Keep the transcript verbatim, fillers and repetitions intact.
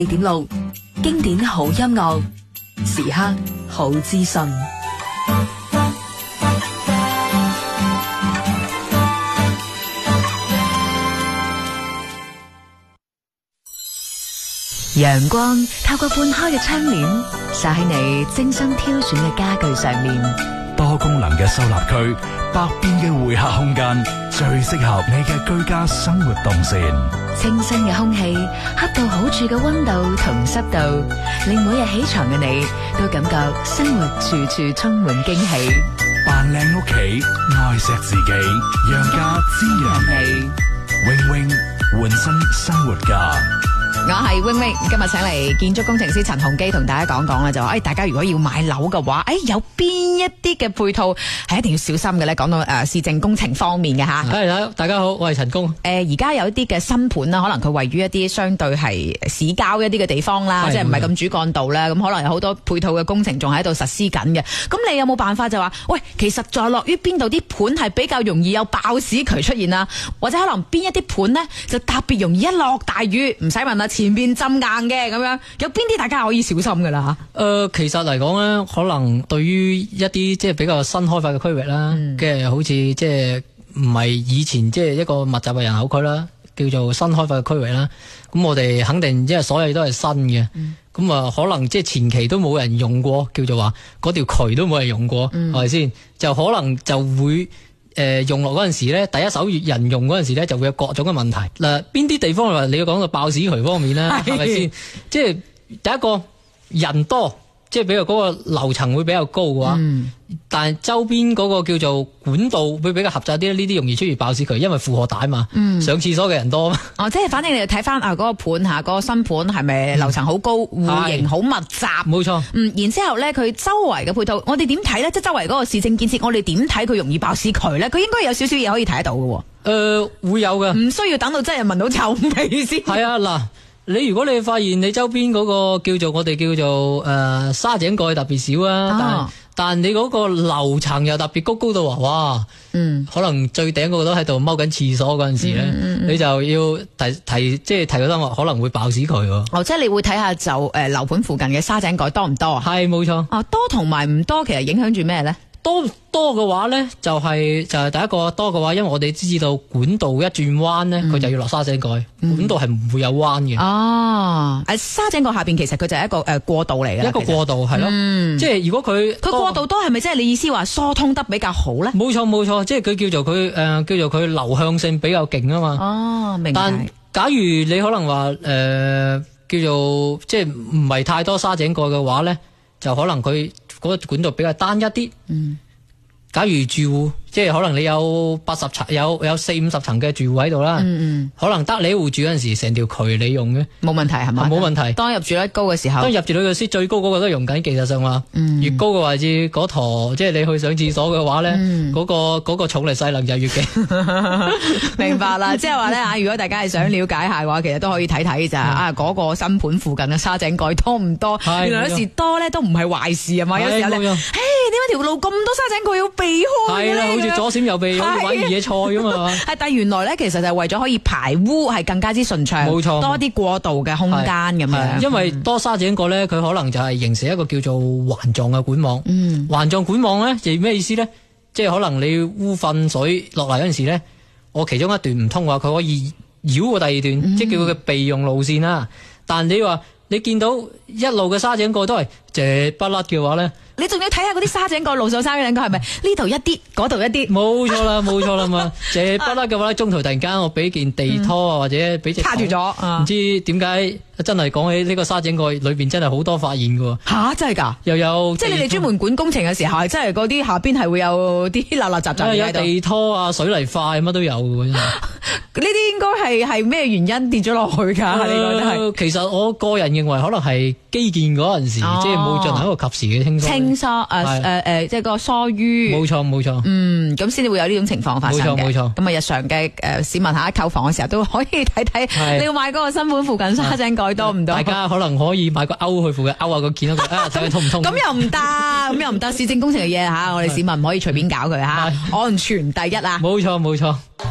二點六，經典好音樂，時刻好資訊。陽光透過半開嘅窗簾，灑喺你精心挑選嘅家具上面。 多功能嘅收納區，百變嘅會客空間，最適合你嘅居家生活動線。 清新嘅空氣，恰到好處嘅溫度同濕度，令每日起床嘅你都感覺生活處處充滿驚喜。 扮靚屋企，愛錫自己，讓家滋養你。永永換身生活家。 我係 wing wing， 今日請嚟建築工程師陳鴻基同大家講講咧，就話誒，大家如果要買樓嘅話，誒有邊一啲嘅配套係一定要小心嘅咧？講到誒市政工程方面嘅吓。 係，大家好，我係陳工。 誒而家有一啲嘅新盤啦，可能佢位於一啲相對係市郊一啲嘅地方啦，即係唔係咁主幹道啦，咁可能有好多配套嘅工程仲喺度實施緊嘅。咁你有冇辦法就話，喂，其實在落於邊度啲盤係比較容易有爆屎渠出現啊？或者可能邊一啲盤呢，就特別容易一落大雨唔使問啦，前邊浸硬嘅咁樣，有邊啲大家可以小心噶啦吓？誒， 其實嚟講咧，可能對於一啲即係比較新開發嘅區域啦，嘅、嗯、好似即係唔係以前即係一個密集嘅人口區啦，叫做新開發嘅區域啦。咁我哋肯定即係所有都係新嘅，咁、嗯、啊可能即係前期都冇人用過，叫做話嗰條渠都冇人用過，係咪先？就可能就會。誒、呃，用落嗰陣時咧，第一手人用嗰陣時咧，就會有各種嘅問題。嗱，邊啲地方話你要講到爆屎渠方面咧，係咪先？即係第一個人多，即係比如嗰個樓層會比較高嘅話，嗯、但係周邊嗰個叫做管道會比較狹窄啲，呢啲容易出現爆屎渠，因為負荷大嘛，嗯、上廁所嘅人多嘛。哦， 即係反正你哋睇翻啊嗰個盤吓，嗰、嗰個新盤係咪樓層好高，戶型好密集？ 冇錯。 嗯，然之後咧，佢周圍嘅配套，我哋點睇咧？即係周圍嗰個市政建設，我哋點睇佢容易爆屎渠咧？佢應該有少少嘢可以睇得到嘅。誒、 呃，會有嘅， 唔需要等到真係聞到臭味先。 係啊，嗱。你如果你發現你周邊嗰個叫做我哋叫做誒、呃、沙井蓋特別少啊，哦、但但你嗰個樓層又特別高，高到話哇，嗯，可能最頂嗰個都喺度踎緊廁所嗰陣時咧，嗯嗯、你就要提提即係提個心話可能會爆屎渠喎。哦， 即係你會睇下就誒樓盤附近嘅沙井蓋多唔多啊？ 係，冇錯。 哦，多同埋唔多，其實影響住咩咧？ 多多嘅話咧，就係、是、就係、是、第一個多嘅話，因為我哋知道管道一轉彎咧，佢、嗯、就要落沙井蓋，嗯、管道係唔會有彎嘅。哦，誒沙井蓋下邊其實佢就係一個誒過道嚟嘅，一個過道係咯。嗯，即係如果佢佢過道多係咪即係你意思話疏通得比較好咧？冇錯冇錯，即係佢叫做佢誒、呃、叫做佢流向性比較勁啊嘛。哦，明白。但假如你可能話誒、呃、叫做即係唔係太多沙井蓋嘅話咧，就可能佢。嗰個管道比較單一啲，嗯，假如住戶即係可能你有八十層，有有四五十層嘅住戶喺度啦，嗯嗯，可能得你一戶住嗰陣時，成條渠你用嘅，冇問題係嘛？冇問題。當入住率高嘅時候，當入住率嘅時最高嗰個都用緊，技術上話，嗯，越高嘅位置嗰坨，即係你去上廁所嘅話咧，嗰、嗯嗰個嗰、嗰個重力勢能就越勁。明白啦，即係話咧啊，如果大家係想了解下嘅話，其實都可以睇睇咋啊，嗰、嗰個新盤附近嘅沙井蓋多唔多？原來有時多咧都唔係壞事啊嘛，有時候咧，嘿，點解條路咁多沙井蓋要避開嘅咧？好似左閃右避，好似玩野菜咁嘛。係，但係原來咧，其實就係為咗可以排污，係更加之順暢，冇錯，多啲過渡嘅空間咁樣。因為多沙井蓋咧，佢可能就係形成一個叫做環狀嘅管網。嗯，環狀管網咧，就咩意思咧？即係可能你污糞水落嚟嗰陣時咧，我其中一段唔通嘅話，佢可以繞過第二段，嗯、即係叫佢嘅備用路線啦。但你話你見到一路嘅沙井蓋都係直不甩嘅話咧？你仲要睇下嗰啲沙井蓋、路上沙井蓋係咪呢度一啲，嗰度一啲？冇錯啦，冇錯啦嘛。借不甩嘅話咧，中途突然間我俾件地拖啊，或者俾隻卡住咗，唔知點解真係講起呢個沙井蓋裏邊真係好多發現㗎喎。吓，真係㗎？又有即係你哋專門管工程嘅時候，係真係嗰啲下邊係會有啲垃垃雜雜嘅喺度。有地拖啊、水泥塊乜都有㗎。呢啲應該係係咩原因跌咗落去㗎？你覺得係？其實我個人認為可能係基建嗰陣時，即係冇進行一個及時嘅清掃。清疏誒誒誒，即係個疏淤。冇錯冇錯。嗯，咁先至會有呢種情況發生嘅。冇錯冇錯。咁啊，日常嘅誒市民喺購房嘅時候都可以睇睇，你要買嗰個新盤附近沙井蓋多唔多？大家可能可以買個勾去附近勾下個件嗰個啊，睇下通唔通？咁又唔得，咁又唔得。市政工程嘅嘢吓，我哋市民唔可以隨便搞佢吓，安全第一啊！冇錯冇錯。